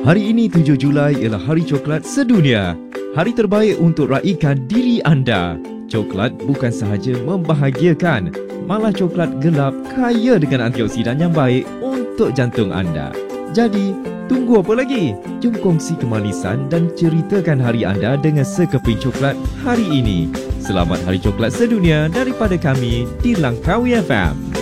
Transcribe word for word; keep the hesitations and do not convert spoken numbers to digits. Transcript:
Hari ini tujuh Julai ialah Hari Coklat Sedunia. Hari terbaik untuk raikan diri anda. Coklat bukan sahaja membahagiakan, malah coklat gelap kaya dengan antioksidan yang baik untuk jantung anda. Jadi, tunggu apa lagi? Jom kongsi kemalisan dan ceritakan hari anda dengan sekeping coklat hari ini. Selamat Hari Coklat Sedunia daripada kami di Langkawi F M.